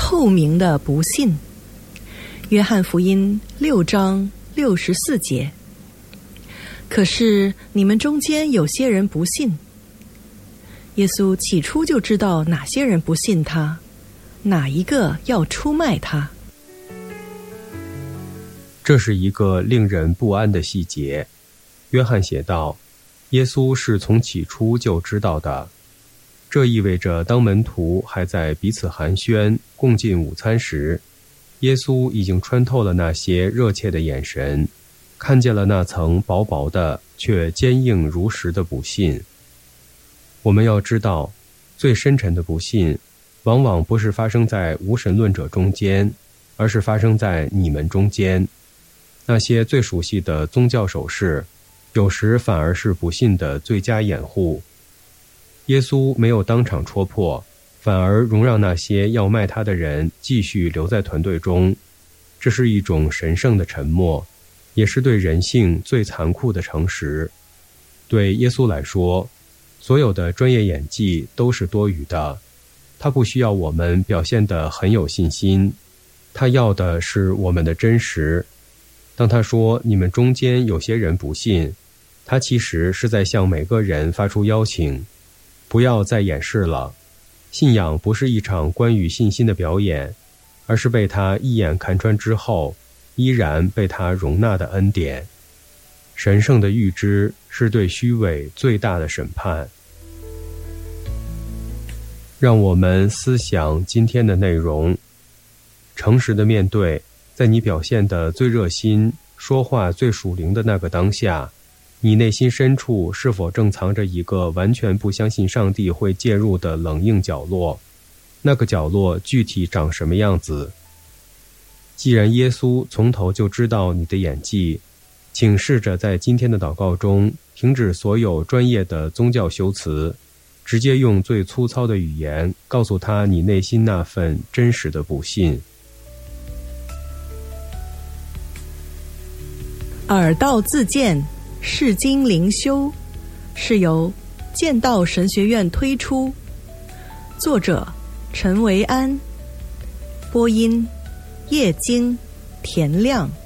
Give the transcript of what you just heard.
透明的不信。约翰福音6章64节。可是你们中间有些人不信。耶稣起初就知道哪些人不信他，哪一个要出卖他。 这是一个令人不安的细节。约翰写道，耶稣是从起初就知道的。这意味着当门徒还在彼此寒暄共进午餐时，耶稣已经穿透了那些热切的眼神，看见了那层薄薄的却坚硬如石的不信。我们要知道，最深沉的不信往往不是发生在无神论者中间，而是发生在你们中间。那些最熟悉的宗教手势，有时反而是不信的最佳掩护。耶稣没有当场戳破，反而容让那些要卖他的人继续留在团队中。这是一种神圣的沉默，也是对人性最残酷的诚实。对耶稣来说，所有的专业演技都是多余的。他不需要我们表现得很有信心，他要的是我们的真实。当他说你们中间有些人不信，他其实是在向每个人发出邀请，不要再掩饰了。信仰不是一场关于信心的表演，而是被他一眼看穿之后依然被他容纳的恩典。神圣的预知是对虚伪最大的审判。让我们思想今天的内容。诚实的面对，在你表现的最热心、说话最属灵的那个当下，你内心深处是否正藏着一个完全不相信上帝会介入的冷硬角落？那个角落具体长什么样子？既然耶稣从头就知道你的演技，请试着在今天的祷告中停止所有专业的宗教修辞，直接用最粗糙的语言告诉他你内心那份真实的不信。 耳道自荐释经灵修是由剑道神学院推出，作者陈维安，播音叶晶、田亮。